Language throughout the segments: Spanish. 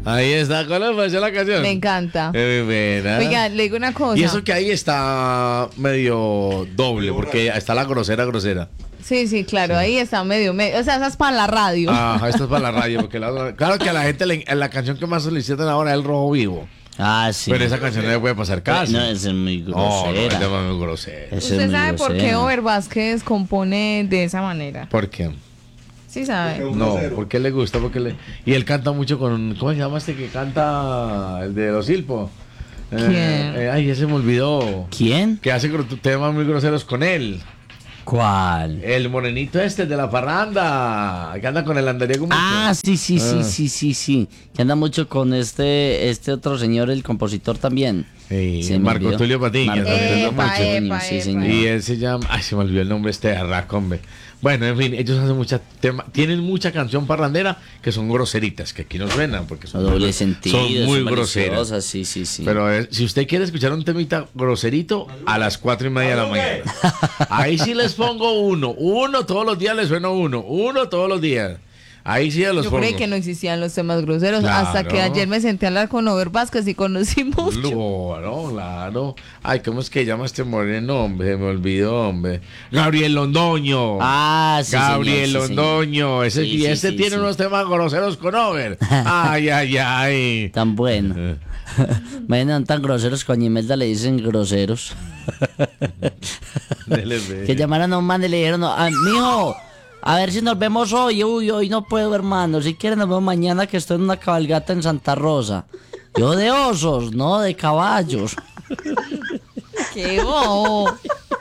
Ahí está, ¿cuál le pareció la canción? Me encanta. Buena. Oiga, le digo una cosa. Y eso que ahí está medio doble, porque está la grosera. Sí, claro, ahí está medio. O sea, esa es para la radio. Ajá, esto es para la radio, porque claro que a la gente la canción que más solicitan ahora es El Rojo Vivo. Ah, sí. Pero esa canción no le puede pasar casi. No, es muy grosera. No, es muy grosera. ¿Usted sabe por qué Over Vázquez compone de esa manera? ¿Por qué? Sí sabe. No, porque le gusta, y él canta mucho con, ¿cómo se llama este que canta el de Los Silpo? ¿Quién? Ay, ese me olvidó. ¿Quién? Que hace temas muy groseros con él. ¿Cuál? El morenito el de la parranda, que anda con el andariego mucho. Ah, sí. Que anda mucho con este otro señor, el compositor también. Sí, Marco Tulio Patiño. Sí, señor. Y él se llama, se me olvidó el nombre de Arraco, hombre. Bueno, en fin, ellos hacen tienen mucha canción parrandera que son groseritas, que aquí no suenan porque son doble sentido, son muy groseras. Sí. Pero si usted quiere escuchar un temita groserito, a las 4:30 de la mañana. Ahí sí les pongo uno todos los días les suena uno todos los días. Ahí sí los Yo pongo. creí que no existían los temas groseros, Claro. hasta que ayer me senté a hablar con Over Vázquez y conocí mucho. Claro. Ay, ¿cómo es que llama este moreno, hombre? Se me olvidó, hombre. Gabriel Londoño. Ah, sí, Gabriel señor, Londoño. Ese tiene unos temas groseros con Over. Ay. Tan bueno. Bueno, tan groseros, con Imelda le dicen groseros. Que llamaron a un man y le dijeron, mijo, a ver si nos vemos hoy. Hoy no puedo, hermano. Si quieren nos vemos mañana, que estoy en una cabalgata en Santa Rosa. Yo de osos, no de caballos. ¡Qué bobo!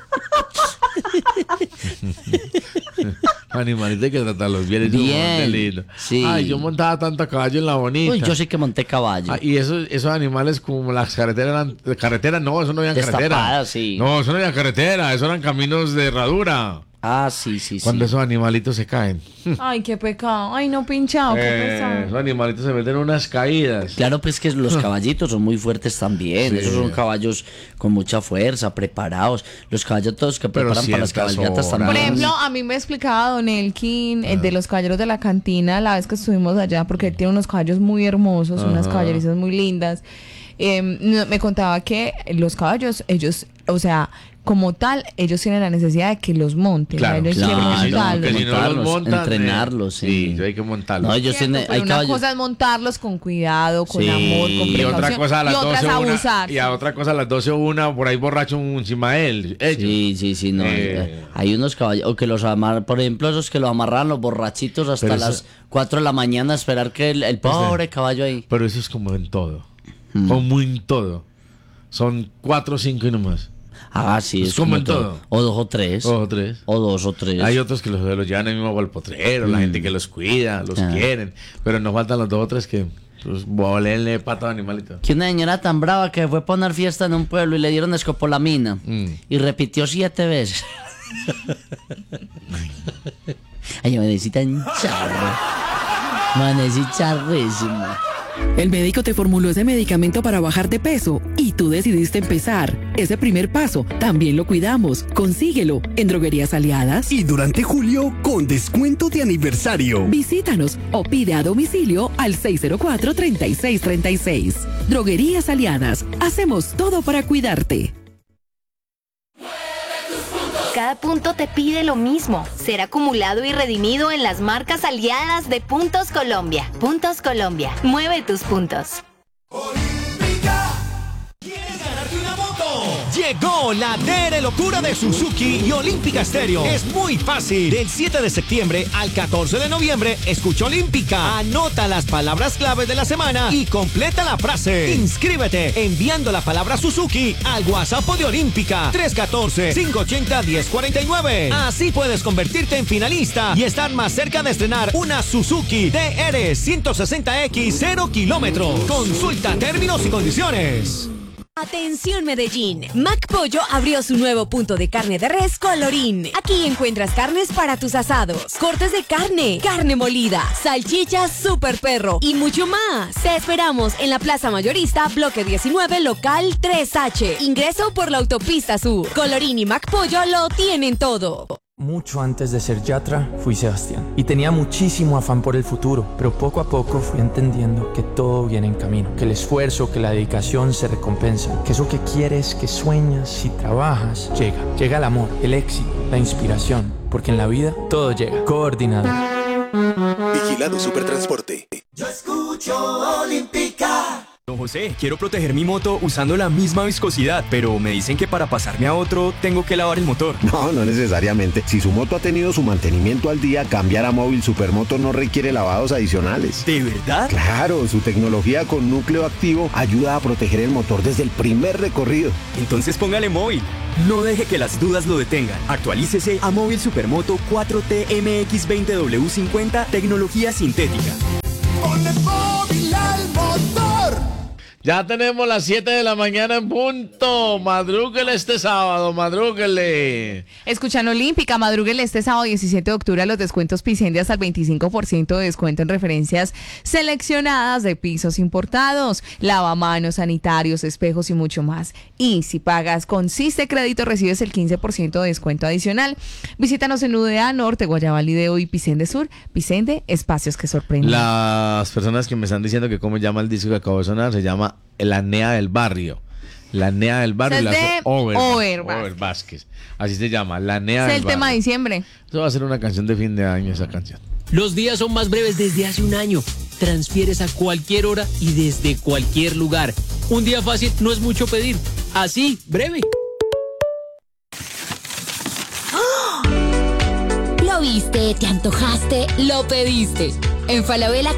Animalito hay que tratarlos bien. Bien, sí. Ay, yo montaba tanto caballo en la bonita. Uy, yo sí que monté caballo. Y esos animales como las carreteras no, eso no había carretera. Destapadas, sí. No, eso no había carretera, eso eran caminos de herradura. Ah, sí. Cuando esos animalitos se caen. Ay, qué pecado. Ay, no, pinchado, qué pesado. Esos animalitos se meten en unas caídas. Claro, pues que los caballitos son muy fuertes también. Sí. Esos son caballos con mucha fuerza, preparados. Los caballitos que preparan para las cabalgatas también. Por ejemplo, a mí me explicaba Don Elkin, el de los caballeros de la cantina, la vez que estuvimos allá, porque él tiene unos caballos muy hermosos, unas caballerizas muy lindas. Me contaba que los caballos, ellos, o sea, como tal, ellos tienen la necesidad de que los monten. Claro, ellos quieren montarlos. porque si no los montan, entrenarlos, sí, hay que montarlos. No, ellos tienen, Pero hay una caballos. cosa es montarlos con cuidado, con amor, con Y precaución. otra cosa a las y otra 12 es o una, abusar. y a otra cosa a las 12 o una, por ahí borracho encima de él. Ellos. Sí, no. Hay unos caballos, o que los amarran, por ejemplo, esos que los amarran los borrachitos hasta Pero las 4 de la mañana a esperar que el pobre caballo ahí. Pero eso es como en todo. Como en todo. Son 4 o 5 y no más. Ah, sí, es como en todo. O 2 o 3. O 2 o 3. Hay otros que los llevan ahí mismo al potrero, la gente que los cuida, los quieren. Pero nos faltan los 2 o 3 que pues volenle pato a animalito. Que una señora tan brava que fue a poner fiesta en un pueblo y le dieron escopolamina. Y repitió 7 veces. Ay, amanecí tan charro. Amanecí charrísimo. El médico te formuló ese medicamento para bajar de peso y tú decidiste empezar. Ese primer paso también lo cuidamos. Consíguelo en Droguerías Aliadas. Y durante julio, con descuento de aniversario. Visítanos o pide a domicilio al 604-3636. Droguerías Aliadas. Hacemos todo para cuidarte. Cada punto te pide lo mismo, ser acumulado y redimido en las marcas aliadas de Puntos Colombia. Puntos Colombia, mueve tus puntos. Llegó la DR Locura de Suzuki y Olímpica Stereo. Es muy fácil. Del 7 de septiembre al 14 de noviembre, escucha Olímpica. Anota las palabras claves de la semana y completa la frase. Inscríbete enviando la palabra Suzuki al WhatsApp de Olímpica 314-580-1049. Así puedes convertirte en finalista y estar más cerca de estrenar una Suzuki DR 160X 0 kilómetros. Consulta términos y condiciones. Atención Medellín, McPollo abrió su nuevo punto de carne de res Colorín. Aquí encuentras carnes para tus asados, cortes de carne, carne molida, salchichas super perro y mucho más. Te esperamos en la Plaza Mayorista, bloque 19, local 3H. Ingreso por la autopista sur. Colorín y McPollo lo tienen todo. Mucho antes de ser Yatra, fui Sebastián. Y tenía muchísimo afán por el futuro, pero poco a poco fui entendiendo que todo viene en camino. Que el esfuerzo, que la dedicación se recompensa. Que eso que quieres, que sueñas, si trabajas, llega. Llega el amor, el éxito, la inspiración. Porque en la vida todo llega. Coordinado. Vigilado Supertransporte. Yo escucho Olímpica. Don José, quiero proteger mi moto usando la misma viscosidad, pero me dicen que para pasarme a otro tengo que lavar el motor. No necesariamente. Si su moto ha tenido su mantenimiento al día, cambiar a Móvil Supermoto no requiere lavados adicionales. ¿De verdad? Claro, su tecnología con núcleo activo ayuda a proteger el motor desde el primer recorrido. Entonces póngale Móvil. No deje que las dudas lo detengan. Actualícese a Móvil Supermoto 4T MX20W50 tecnología sintética. Ponle Móvil al motor. Ya tenemos las 7 de la mañana en punto. Madrúguele este sábado, madrúguele. Escuchan Olímpica, madrúguele este sábado 17 de octubre a los descuentos Picendi hasta el 25% de descuento en referencias seleccionadas de pisos importados, lavamanos, sanitarios, espejos y mucho más. Y si pagas con Ciste Crédito recibes el 15% de descuento adicional. Visítanos en UDA Norte, Guayabal Lideo y Picende Sur. Picende, espacios que sorprenden. Las personas que me están diciendo que cómo llama el disco que acabó de sonar, se llama La Nea del Barrio. La Nea del Barrio. Es de Over Vázquez. Así se llama, La Nea del Barrio. Es el tema de diciembre. Eso va a ser una canción de fin de año, esa canción. Los días son más breves desde hace un año. Transfieres a cualquier hora y desde cualquier lugar. Un día fácil no es mucho pedir. Así, breve. Lo viste, te antojaste, lo pediste. En Falabella